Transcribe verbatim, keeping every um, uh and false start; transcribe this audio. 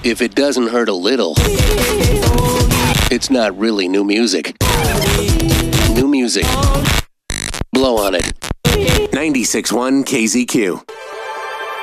If it doesn't hurt a little, it's not really new music. New music. Blow on it. ninety-six point one K Z Q.